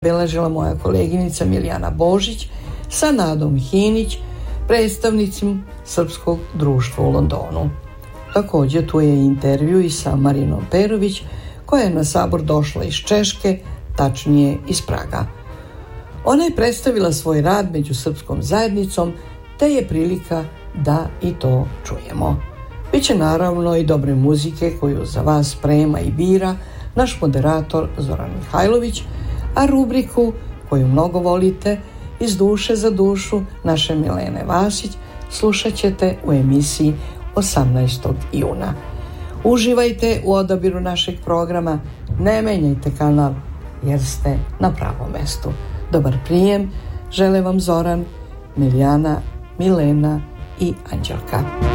beležila moja koleginica Milijana Božić sa Nadom Hinić, predstavnicim Srpskog društva u Londonu. Također tu je intervju i sa Marinom Perović, koja je na sabor došla iz Češke, tačnije iz Praga. Ona je predstavila svoj rad među srpskom zajednicom, te je prilika da i to čujemo. Biće naravno i dobre muzike koju za vas sprema i bira naš moderator Zoran Mihajlović, a rubriku koju mnogo volite, Iz duše za dušu naše Milene Vasić, slušat ćete u emisiji 18. juna. Uživajte u odabiru našeg programa, ne menjajte kanal jer ste na pravom mestu. Dobar prijem, žele vam Zoran, Milijana, Milena i Anđelka.